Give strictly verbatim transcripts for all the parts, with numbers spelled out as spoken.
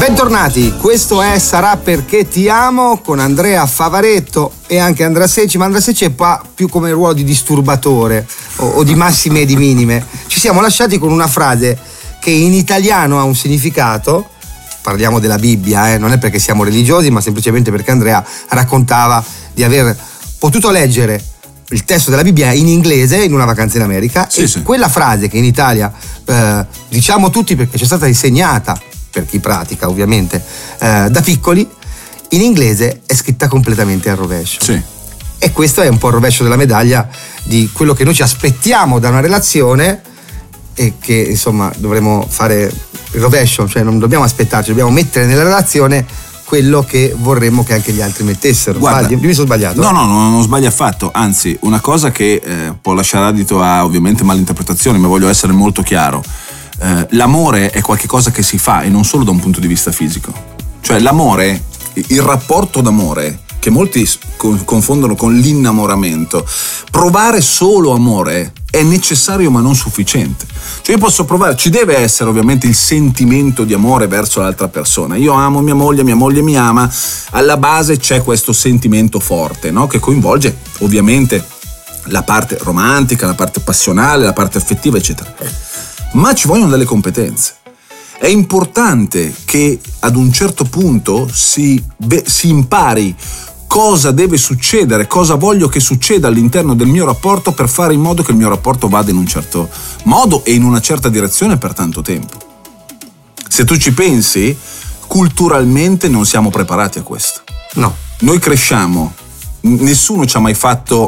Bentornati, questo è Sarà perché ti amo con Andrea Favaretto e anche Andrea Secci, ma Andrea Secci è qua più come ruolo di disturbatore o, o di massime e di minime. Ci siamo lasciati con una frase che in italiano ha un significato, parliamo della Bibbia, eh? Non è perché siamo religiosi, ma semplicemente perché Andrea raccontava di aver potuto leggere il testo della Bibbia in inglese in una vacanza in America, sì, e sì. Quella frase che in Italia eh, diciamo tutti perché ci è stata insegnata, per chi pratica ovviamente, eh, da piccoli, in inglese è scritta completamente al rovescio. Sì. E questo è un po' il rovescio della medaglia di quello che noi ci aspettiamo da una relazione e che insomma dovremo fare il rovescio, cioè non dobbiamo aspettarci, dobbiamo mettere nella relazione quello che vorremmo che anche gli altri mettessero. Guarda, Sbagli? Mi sono sbagliato? No, no, no, non sbagli affatto. Anzi, una cosa che eh, può lasciare adito a ovviamente malinterpretazioni, ma voglio essere molto chiaro. Eh, l'amore è qualcosa che si fa e non solo da un punto di vista fisico. Cioè l'amore, il rapporto d'amore, che molti confondono con l'innamoramento, provare solo amore è necessario ma non sufficiente. Cioè io posso provare, ci deve essere ovviamente il sentimento di amore verso l'altra persona. Io amo mia moglie, mia moglie mi ama, alla base c'è questo sentimento forte, no? Che coinvolge ovviamente la parte romantica, la parte passionale, la parte affettiva, eccetera. Ma ci vogliono delle competenze. È importante che ad un certo punto si, beh, si impari cosa deve succedere, cosa voglio che succeda all'interno del mio rapporto per fare in modo che il mio rapporto vada in un certo modo e in una certa direzione per tanto tempo. Se tu ci pensi, culturalmente non siamo preparati a questo. No. Noi cresciamo, nessuno ci ha mai fatto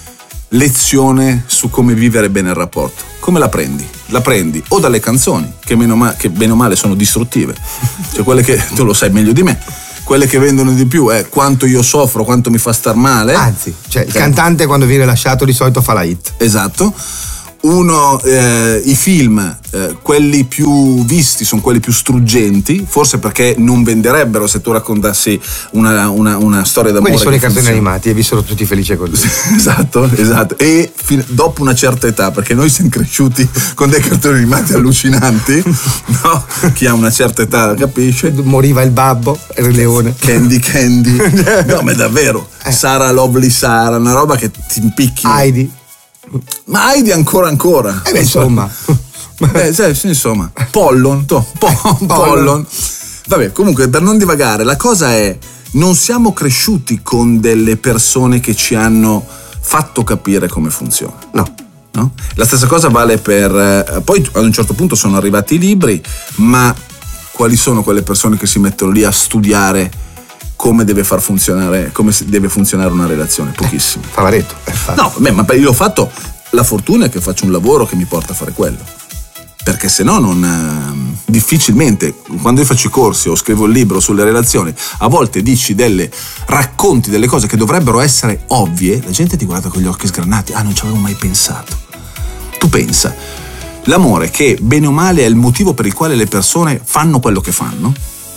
lezione su come vivere bene il rapporto. Come la prendi? La prendi o dalle canzoni, che meno ma- che bene o male sono distruttive, cioè quelle che tu lo sai meglio di me, quelle che vendono di più è quanto io soffro, quanto mi fa star male. Anzi, cioè okay. Il cantante quando viene lasciato di solito fa la hit. Esatto. Uno, eh, i film, eh, quelli più visti sono quelli più struggenti, forse perché non venderebbero se tu raccontassi una, una, una storia d'amore. Quelli sono i cartoni funziona. animati e vi sono tutti felici con lui. Esatto, esatto. E fin, dopo una certa età, perché noi siamo cresciuti con dei cartoni animati allucinanti, no? Chi ha una certa età capisce. Moriva il babbo, il Re Leone. Candy Candy. No, ma è davvero. Eh. Sara Lovely Sara, una roba che ti impicchi. Heidi. Ma Heidi ancora ancora. Eh beh, insomma. Eh, sì, insomma. Pollon, to, po, Pollon. Vabbè, comunque, per non divagare, la cosa è, non siamo cresciuti con delle persone che ci hanno fatto capire come funziona. No. No? La stessa cosa vale per... Eh, poi ad un certo punto sono arrivati i libri, ma quali sono quelle persone che si mettono lì a studiare come deve far funzionare, come deve funzionare una relazione? Pochissimo. Eh, Favaretto. Eh, no, beh, ma io ho fatto, la fortuna è che faccio un lavoro che mi porta a fare quello. Perché se no non... difficilmente, quando io faccio i corsi o scrivo il libro sulle relazioni, a volte dici delle... racconti delle cose che dovrebbero essere ovvie, la gente ti guarda con gli occhi sgranati, ah non ci avevo mai pensato. Tu pensa, l'amore che bene o male è il motivo per il quale le persone fanno quello che fanno,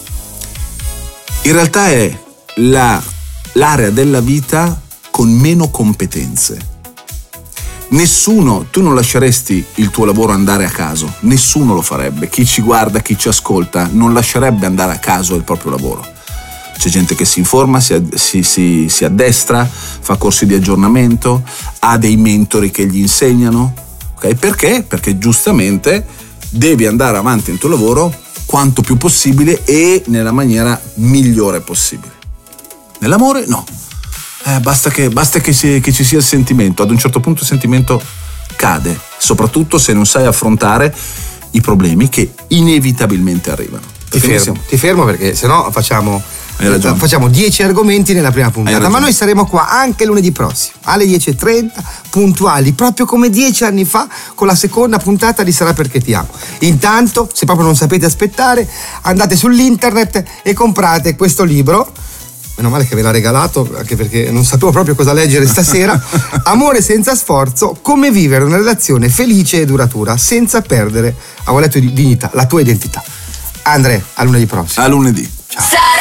in realtà è la, l'area della vita con meno competenze. Nessuno, tu non lasceresti il tuo lavoro andare a caso, nessuno lo farebbe. Chi ci guarda, chi ci ascolta, non lascerebbe andare a caso il proprio lavoro. C'è gente che si informa, si, si, si, si addestra, fa corsi di aggiornamento, ha dei mentori che gli insegnano. Okay? Perché? Perché giustamente devi andare avanti nel tuo lavoro quanto più possibile e nella maniera migliore possibile. Nell'amore no, eh, basta, che, basta che, si, che ci sia il sentimento. Ad un certo punto il sentimento cade, soprattutto se non sai affrontare i problemi che inevitabilmente arrivano. Ti fermo, siamo... ti fermo perché sennò facciamo facciamo dieci argomenti nella prima puntata, ma noi saremo qua anche lunedì prossimo alle dieci e trenta puntuali, proprio come dieci anni fa con la seconda puntata di Sarà perché ti amo. Intanto, se proprio non sapete aspettare, andate sull'internet e comprate questo libro. Meno male che ve l'ha regalato, anche perché non sapevo proprio cosa leggere stasera. Amore senza sforzo, come vivere una relazione felice e duratura senza perdere, avevo letto, dignità, la tua identità. Andre, a lunedì prossimo. A lunedì. Ciao.